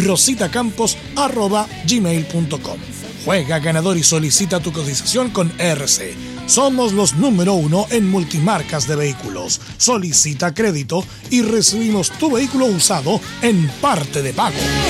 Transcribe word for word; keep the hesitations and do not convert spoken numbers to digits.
rositacampos arroba gmail punto com. Juega ganador y solicita tu cotización con R C. Somos los número uno en multimarcas de vehículos. Solicita crédito y recibimos tu vehículo usado en parte de pago.